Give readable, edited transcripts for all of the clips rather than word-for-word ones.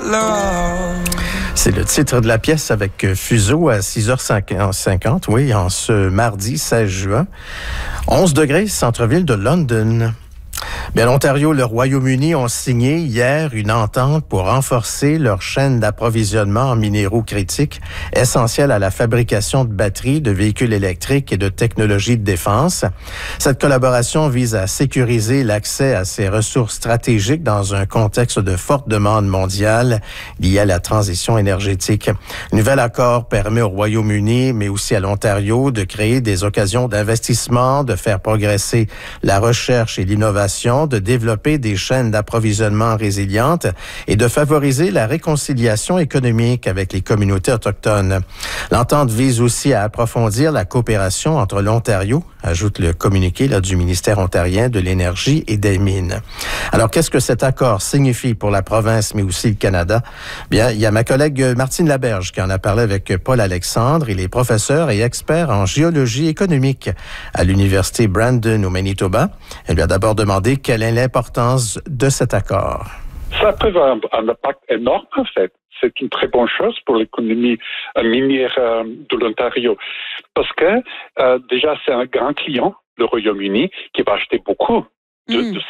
C'est le titre de la pièce avec Fuseau à 6h50, oui, en ce mardi 16 juin. 11 degrés, centre-ville de London. Bien, l'Ontario et le Royaume-Uni ont signé hier une entente pour renforcer leur chaîne d'approvisionnement en minéraux critiques essentiels à la fabrication de batteries, de véhicules électriques et de technologies de défense. Cette collaboration vise à sécuriser l'accès à ces ressources stratégiques dans un contexte de forte demande mondiale liée à la transition énergétique. Le nouvel accord permet au Royaume-Uni, mais aussi à l'Ontario, de créer des occasions d'investissement, de faire progresser la recherche et l'innovation, de développer des chaînes d'approvisionnement résilientes et de favoriser la réconciliation économique avec les communautés autochtones. L'entente vise aussi à approfondir la coopération entre l'Ontario, ajoute le communiqué du ministère ontarien de l'Énergie et des Mines. Alors, qu'est-ce que cet accord signifie pour la province, mais aussi le Canada? Bien, il y a ma collègue Martine Laberge qui en a parlé avec Paul Alexandre. Il est professeur et expert en géologie économique à l'Université Brandon au Manitoba. Elle lui a d'abord demandé quelle est l'importance de cet accord. Ça peut avoir un impact énorme, en fait. C'est une très bonne chose pour l'économie minière de l'Ontario. Parce que, déjà, c'est un grand client, le Royaume-Uni, qui va acheter beaucoup de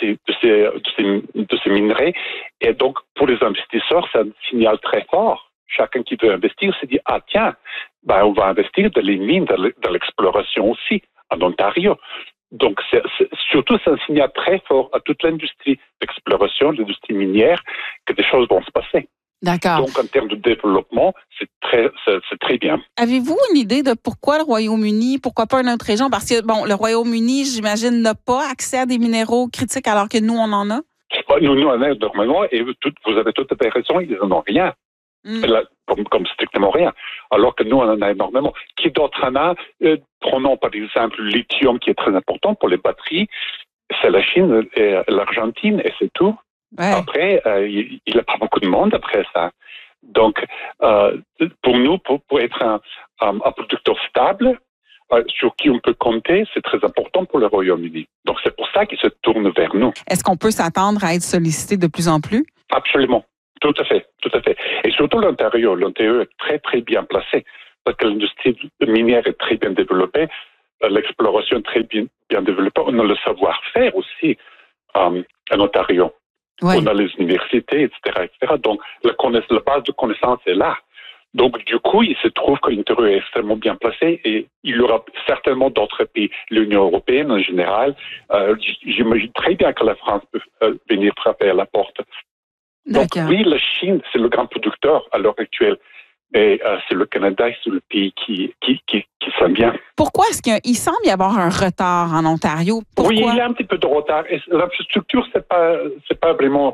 ces minerais. Et donc, pour les investisseurs, c'est un signal très fort. Chacun qui veut investir se dit, ah tiens, on va investir dans les mines, dans l'exploration aussi, en Ontario. Donc, surtout, c'est un signal très fort à toute l'industrie d'exploration, l'industrie minière, que des choses vont se passer. D'accord. Donc, en termes de développement, c'est très bien. Avez-vous une idée de pourquoi le Royaume-Uni, pourquoi pas une autre région? Parce que, le Royaume-Uni, j'imagine, n'a pas accès à des minéraux critiques alors que nous, on en a? Nous en avons normalement, et vous avez tout à fait raison, ils n'en ont rien. Là, comme strictement rien. Alors que nous, on en a énormément. Qui d'autre en a? Prenons par exemple le lithium qui est très important pour les batteries. C'est la Chine et l'Argentine et c'est tout. Ouais. Après, il n'y a pas beaucoup de monde après ça. Donc, pour nous, pour être un producteur stable, sur qui on peut compter, c'est très important pour le Royaume-Uni. Donc, c'est pour ça qu'ils se tournent vers nous. Est-ce qu'on peut s'attendre à être sollicité de plus en plus? Absolument. Tout à fait. Et surtout l'Ontario. L'Ontario est très, très bien placé parce que l'industrie minière est très bien développée, l'exploration est très bien développée. On a le savoir-faire aussi en Ontario. Ouais. On a les universités, etc. Donc, la base de connaissances est là. Donc, du coup, il se trouve que l'Ontario est extrêmement bien placé et il y aura certainement d'autres pays, l'Union européenne en général. J'imagine très bien que la France peut venir frapper à la porte. Donc oui, la Chine, c'est le grand producteur à l'heure actuelle. Et c'est le Canada, c'est le pays qui sent bien. Pourquoi est-ce qu'il semble y avoir un retard en Ontario? Pourquoi? Oui, il y a un petit peu de retard. Et l'infrastructure, c'est pas vraiment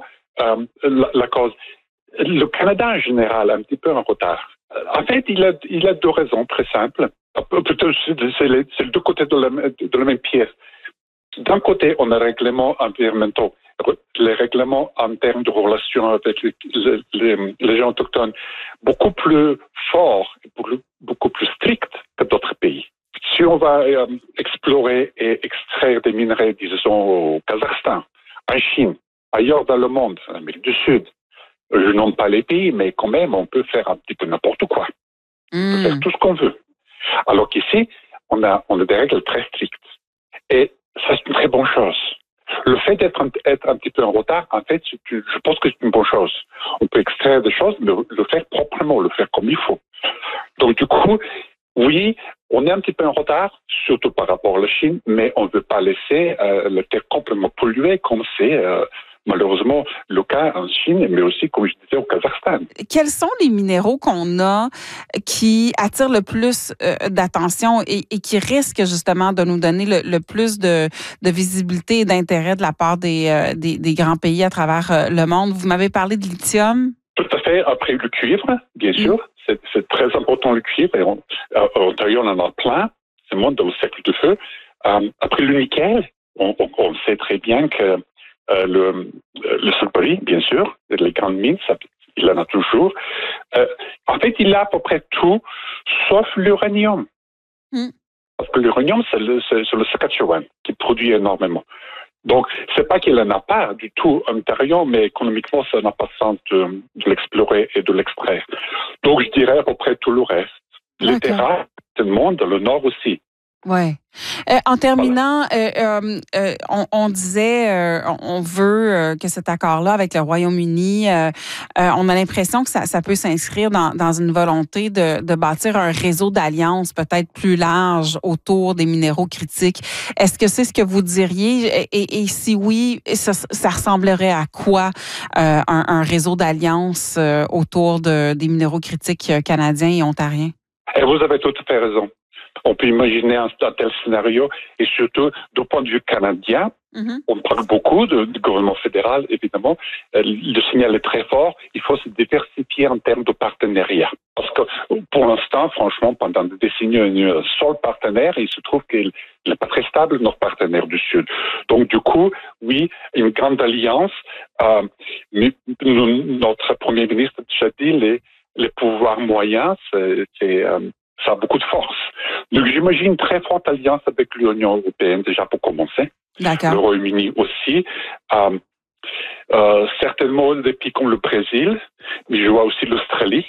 la cause. Le Canada, en général, a un petit peu un retard. En fait, il a deux raisons très simples. Plutôt, c'est les deux côtés de la même pièce. D'un côté, on a les règlements environnementaux, les règlements en termes de relations avec les gens autochtones, beaucoup plus forts et beaucoup plus stricts que d'autres pays. Si on va explorer et extraire des minerais, disons, au Kazakhstan, en Chine, ailleurs dans le monde, en Amérique du Sud, je nomme pas les pays, mais quand même, on peut faire un petit peu n'importe quoi. On peut faire tout ce qu'on veut. Alors qu'ici, on a des règles très strictes. Et ça, c'est une très bonne chose. Le fait d'être un petit peu en retard, en fait, je pense que c'est une bonne chose. On peut extraire des choses, mais le faire proprement, le faire comme il faut. Donc, du coup, oui, on est un petit peu en retard, surtout par rapport à la Chine, mais on ne veut pas laisser la terre complètement polluée comme c'est malheureusement le cas en Chine, mais aussi, comme je disais, au Kazakhstan. Quels sont les minéraux qu'on a qui attirent le plus d'attention et qui risquent justement de nous donner le plus de visibilité et d'intérêt de la part des grands pays à travers le monde? Vous m'avez parlé de lithium. Tout à fait. Après le cuivre, bien sûr. C'est très important le cuivre. Et en Ontario, on en a plein. C'est le monde dans le siècle de feu. Après le nickel, on sait très bien que le Sudbury, bien sûr, les grandes mines, il en a toujours. En fait, il a à peu près tout, sauf l'uranium. Parce que l'uranium, c'est le Saskatchewan qui produit énormément. Donc, c'est pas qu'il n'en a pas du tout en Ontario, mais économiquement, ça n'a pas de sens de l'explorer et de l'extraire. Donc, je dirais à peu près tout le reste. Les terrains, certainement, dans le nord aussi. Oui. En terminant, on disait, on veut que cet accord-là avec le Royaume-Uni, on a l'impression que ça peut s'inscrire dans une volonté de bâtir un réseau d'alliances peut-être plus large autour des minéraux critiques. Est-ce que c'est ce que vous diriez? Et si oui, ça ressemblerait à quoi un réseau d'alliances autour des minéraux critiques canadiens et ontariens? Et vous avez tout à fait raison. On peut imaginer un tel scénario, et surtout, du point de vue canadien, on parle beaucoup du gouvernement fédéral, évidemment. Le signal est très fort. Il faut se diversifier en termes de partenariat. Parce que, pour l'instant, franchement, pendant des décennies, on est un seul partenaire, et il se trouve qu'il n'est pas très stable, notre partenaire du Sud. Donc, du coup, oui, une grande alliance. Mais notre premier ministre a déjà dit, les pouvoirs moyens, ça a beaucoup de force. Donc, j'imagine une très forte alliance avec l'Union européenne, déjà pour commencer. D'accord. Le Royaume-Uni aussi. Certainement des pays comme le Brésil, mais je vois aussi l'Australie.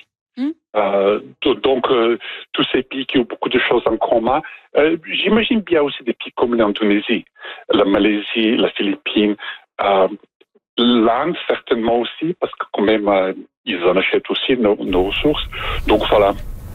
Donc, tous ces pays qui ont beaucoup de choses en commun. J'imagine bien aussi des pays comme l'Indonésie, la Malaisie, la Philippines, l'Inde certainement aussi, parce que quand même, ils en achètent aussi nos ressources. Donc, voilà.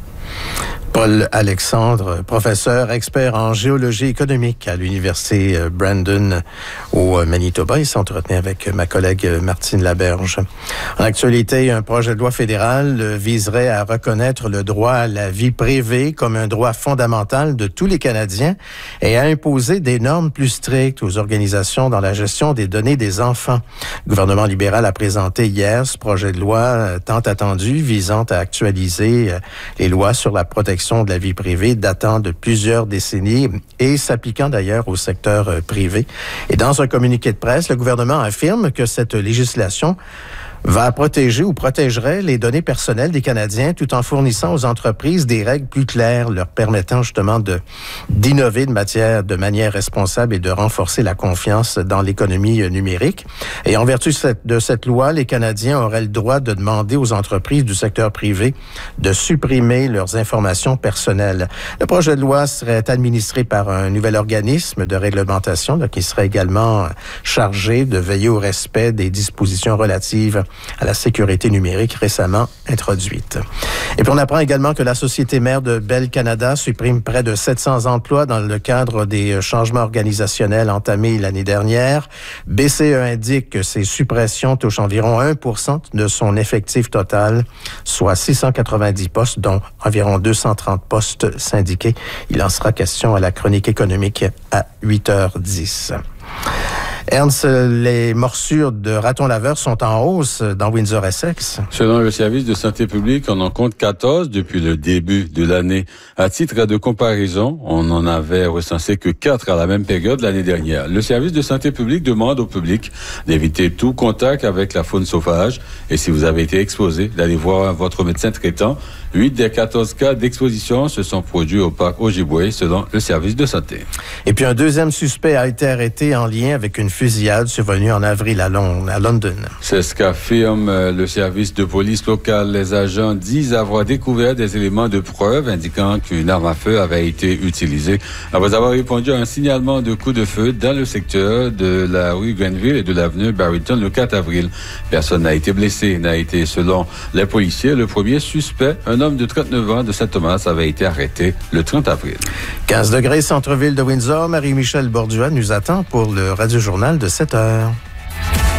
Paul Alexandre, professeur expert en géologie économique à l'Université Brandon au Manitoba. Il s'entretenait avec ma collègue Martine Laberge. En actualité, un projet de loi fédéral viserait à reconnaître le droit à la vie privée comme un droit fondamental de tous les Canadiens et à imposer des normes plus strictes aux organisations dans la gestion des données des enfants. Le gouvernement libéral a présenté hier ce projet de loi tant attendu visant à actualiser les lois sur la protection de la vie privée datant de plusieurs décennies et s'appliquant d'ailleurs au secteur privé. Et dans un communiqué de presse, le gouvernement affirme que cette législation va protéger ou protégerait les données personnelles des Canadiens tout en fournissant aux entreprises des règles plus claires leur permettant justement d'innover de manière responsable et de renforcer la confiance dans l'économie numérique. Et en vertu de cette loi, les Canadiens auraient le droit de demander aux entreprises du secteur privé de supprimer leurs informations personnelles. Le projet de loi serait administré par un nouvel organisme de réglementation qui serait également chargé de veiller au respect des dispositions relatives à la sécurité numérique récemment introduite. Et puis on apprend également que la société mère de Bell Canada supprime près de 700 emplois dans le cadre des changements organisationnels entamés l'année dernière. BCE indique que ces suppressions touchent environ 1% de son effectif total, soit 690 postes, dont environ 230 postes syndiqués. Il en sera question à la chronique économique à 8h10. Ernst, les morsures de ratons laveurs sont en hausse dans Windsor-Essex. Selon le service de santé publique, on en compte 14 depuis le début de l'année. À titre de comparaison, on n'en avait recensé que 4 à la même période l'année dernière. Le service de santé publique demande au public d'éviter tout contact avec la faune sauvage et si vous avez été exposé, d'aller voir votre médecin traitant. 8 des 14 cas d'exposition se sont produits au parc Ojibwe, selon le service de santé. Et puis un deuxième suspect a été arrêté en lien avec une fusillade survenue en avril à London. C'est ce qu'affirme le service de police local. Les agents disent avoir découvert des éléments de preuve indiquant qu'une arme à feu avait été utilisée après avoir répondu à un signalement de coup de feu dans le secteur de la rue Grenville et de l'avenue Barrington le 4 avril. Personne n'a été blessé, selon les policiers, le premier suspect, un homme de 39 ans de Saint-Thomas, avait été arrêté le 30 avril. 15 degrés centre-ville de Windsor. Marie-Michel Borduas nous attend pour le Radio-Journal de 7 heures.